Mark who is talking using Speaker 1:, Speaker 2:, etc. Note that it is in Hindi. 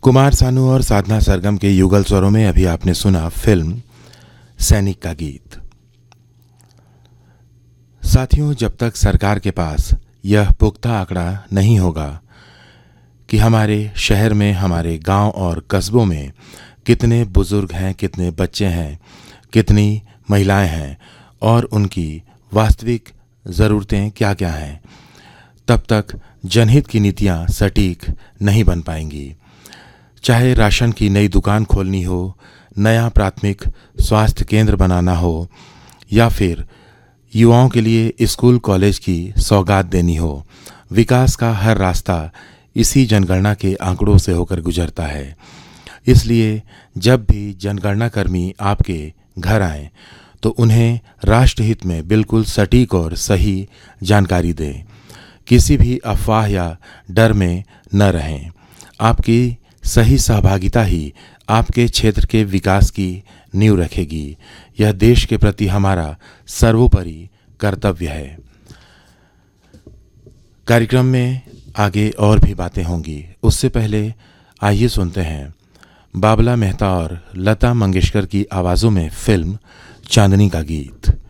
Speaker 1: कुमार सानू और साधना सरगम के युगल स्वरों में अभी आपने सुना फिल्म सैनिक का गीत। साथियों, जब तक सरकार के पास यह पुख्ता आंकड़ा नहीं होगा कि हमारे शहर में, हमारे गांव और कस्बों में कितने बुजुर्ग हैं, कितने बच्चे हैं, कितनी महिलाएं हैं और उनकी वास्तविक ज़रूरतें क्या क्या हैं, तब तक जनहित की नीतियां सटीक नहीं बन पाएंगी। चाहे राशन की नई दुकान खोलनी हो, नया प्राथमिक स्वास्थ्य केंद्र बनाना हो या फिर युवाओं के लिए स्कूल कॉलेज की सौगात देनी हो, विकास का हर रास्ता इसी जनगणना के आंकड़ों से होकर गुजरता है। इसलिए जब भी जनगणना कर्मी आपके घर आएं तो उन्हें राष्ट्रहित में बिल्कुल सटीक और सही जानकारी दें। किसी भी अफवाह या डर में न रहें। आपकी सही सहभागिता ही आपके क्षेत्र के विकास की नींव रखेगी। यह देश के प्रति हमारा सर्वोपरि कर्तव्य है। कार्यक्रम में आगे और भी बातें होंगी, उससे पहले आइए सुनते हैं बाबला मेहता और लता मंगेशकर की आवाज़ों में फिल्म चांदनी का गीत।